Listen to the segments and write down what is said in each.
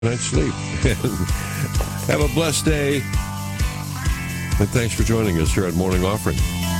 night's sleep. Have a blessed day. And thanks for joining us here at Morning Offering.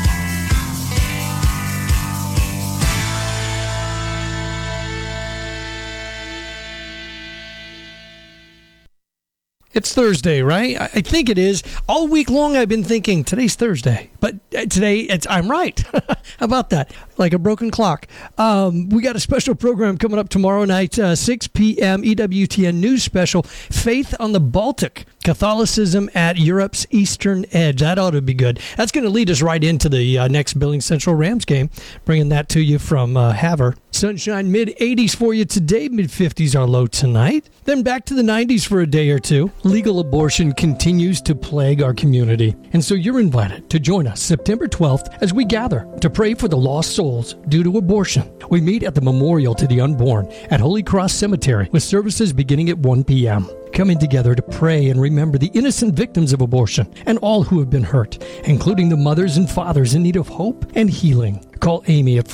It's Thursday, right? I think it is. All week long I've been thinking, today's Thursday. But today, I'm right. How about that? Like a broken clock. We got a special program coming up tomorrow night, 6 p.m. EWTN News Special, Faith on the Baltic, Catholicism at Europe's Eastern Edge. That ought to be good. That's going to lead us right into the next Billings Central Rams game, bringing that to you from Havre. Sunshine, mid-80s for you today. Mid-50s are low tonight. Then back to the 90s for a day or two. Legal abortion continues to plague our community. And so you're invited to join us September 12th as we gather to pray for the lost souls due to abortion. We meet at the Memorial to the Unborn at Holy Cross Cemetery with services beginning at 1 p.m. Coming together to pray and remember the innocent victims of abortion and all who have been hurt, including the mothers and fathers in need of hope and healing. Call Amy at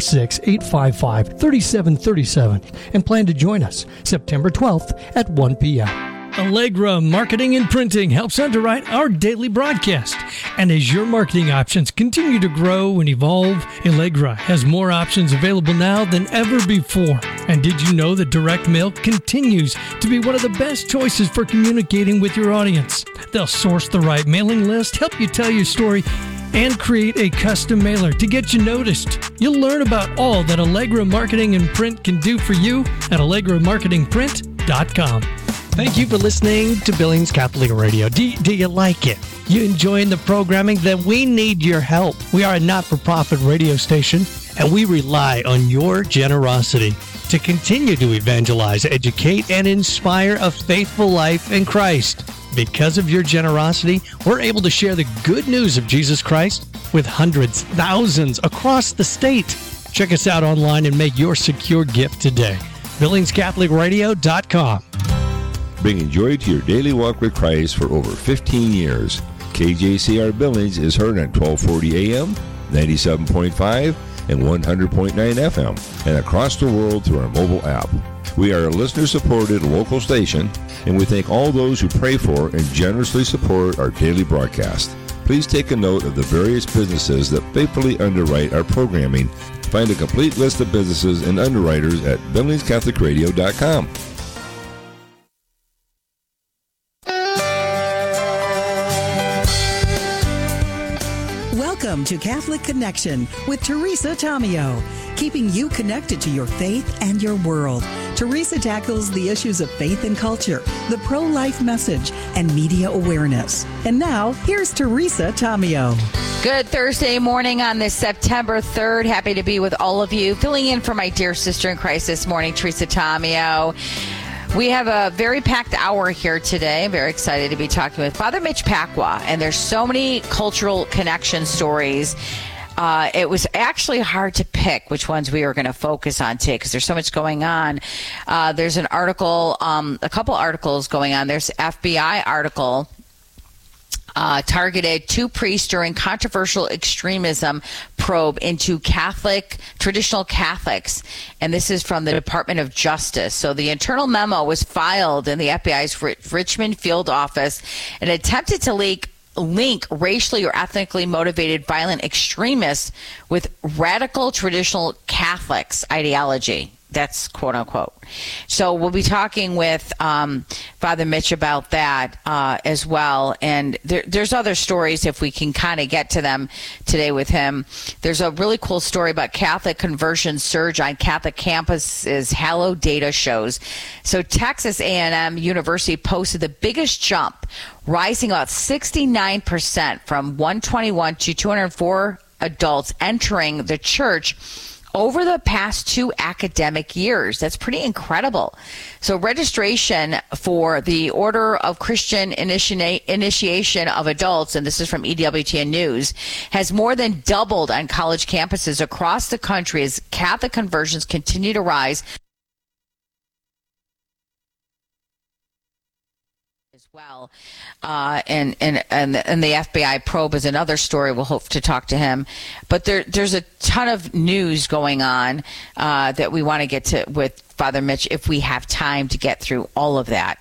406-855-3737 and plan to join us September 12th at 1 p.m. Allegra Marketing and Printing helps underwrite our daily broadcast. And as your marketing options continue to grow and evolve, Allegra has more options available now than ever before. And did you know that direct mail continues to be one of the best choices for communicating with your audience? They'll source the right mailing list, help you tell your story, and create a custom mailer to get you noticed. You'll learn about all that Allegra Marketing and Print can do for you at AllegraMarketingPrint.com. Thank you for listening to Billings Catholic Radio. Do you like it? You enjoying the programming? Then we need your help. We are a not-for-profit radio station, and we rely on your generosity to continue to evangelize, educate, and inspire a faithful life in Christ. Because of your generosity, we're able to share the good news of Jesus Christ with hundreds, thousands across the state. Check us out online and make your secure gift today. BillingsCatholicRadio.com. Bringing joy to your daily walk with Christ for over 15 years. KJCR Billings is heard on 1240 AM, 97.5, and 100.9 FM, and across the world through our mobile app. We are a listener-supported local station, and we thank all those who pray for and generously support our daily broadcast. Please take a note of the various businesses that faithfully underwrite our programming. Find a complete list of businesses and underwriters at BillingsCatholicRadio.com. Welcome to Catholic Connection with Teresa Tomeo, keeping you connected to your faith and your world. Teresa tackles the issues of faith and culture, the pro-life message, and media awareness. And now, here's Teresa Tomeo. Good Thursday morning on this September 3rd. Happy to be with all of you. Filling in for my dear sister in Christ this morning, Teresa Tomeo. We have a very packed hour here today. I'm very excited to be talking with Father Mitch Pacwa, and there's so many cultural connection stories. It was actually hard to pick which ones we were going to focus on today because there's so much going on. There's an article, a couple articles going on. There's an FBI article targeted two priests during controversial extremism probe into traditional Catholics. And this is from the Department of Justice. So the internal memo was filed in the FBI's Richmond field office and attempted to link racially or ethnically motivated violent extremists with radical traditional Catholics ideology. That's quote unquote. So we'll be talking with Father Mitch about that as well. And there's other stories if we can kind of get to them today with him. There's a really cool story about Catholic conversion surge on Catholic campuses, Halo data shows. So Texas A&M University posted the biggest jump, rising about 69% from 121 to 204 adults entering the church over the past 2 academic years. That's pretty incredible. So registration for the Order of Christian Initiation of Adults, and this is from EWTN News, has more than doubled on college campuses across the country as Catholic conversions continue to rise. as well. And the FBI probe is another story. We'll hope to talk to him. But there's a ton of news going on that we want to get to with Father Mitch if we have time to get through all of that.